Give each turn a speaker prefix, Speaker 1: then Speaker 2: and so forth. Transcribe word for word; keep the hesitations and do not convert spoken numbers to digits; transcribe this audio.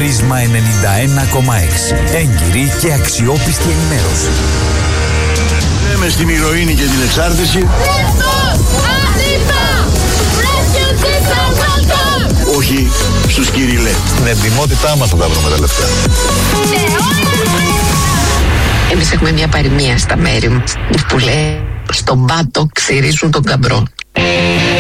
Speaker 1: Πρίσμα ενενήντα ένα κόμμα έξι. Έγκυρη και αξιόπιστη ενημέρωση.
Speaker 2: Λέμε στην ηρωίνη και την εξάρτηση. Όχι στους Κυρίλε.
Speaker 3: Στην εντιμότητά μας θα τα βρούμε τα λεφτά.
Speaker 4: Εμείς έχουμε μια παροιμία στα μέρη μου που λέει στον πάτο ξυρίζουν τον καμπρό.